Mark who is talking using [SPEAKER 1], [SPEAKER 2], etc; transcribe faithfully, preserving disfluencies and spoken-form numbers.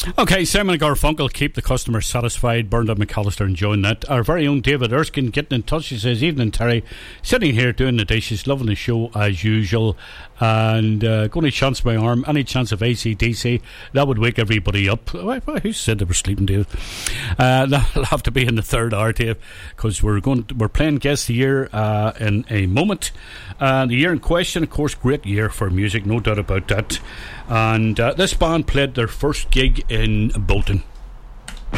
[SPEAKER 1] Okay, Simon Garfunkel, keep the customer satisfied. Bernard McAllister enjoying that. Our very own David Erskine getting in touch. He says, evening Terry, sitting here doing the dishes, loving the show as usual, and uh, going to chance my arm. Any chance of A C D C? That would wake everybody up. Well, who said they were sleeping, Dave? Uh, that'll have to be in the third hour, Dave, because we're going to, we're playing Guess the Year uh, in a moment. And the year in question, of course, great year for music, no doubt about that. And uh, this band played their first gig in Bolton.